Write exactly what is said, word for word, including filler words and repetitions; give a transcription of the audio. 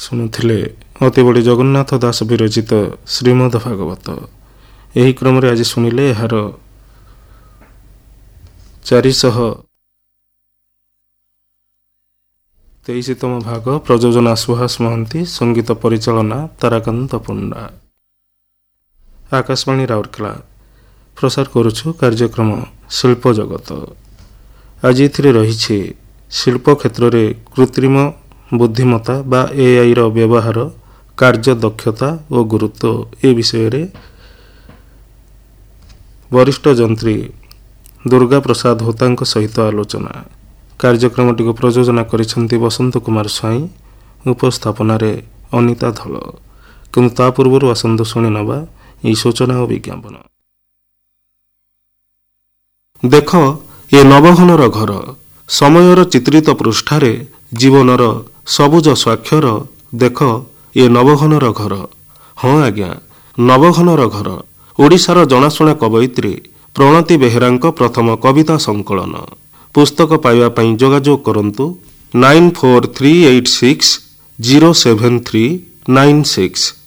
ଶୁଣୁଥିଲେ ଅତିବଡ଼ି ଜଗନ୍ନାଥ ଦାସ ବିରଚିତ ଶ୍ରୀମଦ୍ ଭାଗବତ। ଏହି କ୍ରମରେ ଆଜି ଶୁଣିଲେ ଏହାର ଚାରିଶହ ତେଇଶତମ ଭାଗ। ପ୍ରଯୋଜନା ସୁହାସ ମହାନ୍ତି, ସଙ୍ଗୀତ ପରିଚାଳନା ତାରାକାନ୍ତ ପଣ୍ଡା। ଆକାଶବାଣୀ ରାଉରକେଲା ପ୍ରସାର କରୁଛୁ କାର୍ଯ୍ୟକ୍ରମ ଶିଳ୍ପ ଜଗତ। ଆଜି ଏଥିରେ ରହିଛି ଶିଳ୍ପ କ୍ଷେତ୍ରରେ କୃତ୍ରିମ ବୁଦ୍ଧିମତ୍ତା ବା ଏଆଇର ବ୍ୟବହାର, କାର୍ଯ୍ୟ ଦକ୍ଷତା ଓ ଗୁରୁତ୍ୱ ଏ ବିଷୟରେ ବରିଷ୍ଠ ଯନ୍ତ୍ରୀ ଦୁର୍ଗା ପ୍ରସାଦ ହୋତାଙ୍କ ସହିତ ଆଲୋଚନା। କାର୍ଯ୍ୟକ୍ରମଟିକୁ ପ୍ରଯୋଜନା କରିଛନ୍ତି ବସନ୍ତ କୁମାର ସ୍ୱାଇଁ, ଉପସ୍ଥାପନାରେ ଅନିତା ଧଳ। କିନ୍ତୁ ତା ପୂର୍ବରୁ ଆସନ୍ତୁ ଶୁଣିନେବା ଏହି ସୂଚନା ଓ ବିଜ୍ଞାପନ। ଦେଖ ଏ ନବଘନର ଘର, ସମୟର ଚିତ୍ରିତ ପୃଷ୍ଠାରେ ଜୀବନର ସବୁଜ ସ୍ୱାକ୍ଷର। ଦେଖ ଏ ନବଘନର ଘର। ହଁ ଆଜ୍ଞା, ନବଘନର ଘର ଓଡ଼ିଶାର ଜଣାଶୁଣା କବୟିତ୍ରୀ ପ୍ରଣତୀ ବେହେରାଙ୍କ ପ୍ରଥମ କବିତା ସଂକଳନ। ପୁସ୍ତକ ପାଇବା ପାଇଁ ଯୋଗାଯୋଗ କରନ୍ତୁ nine four three eight six zero seven three nine six.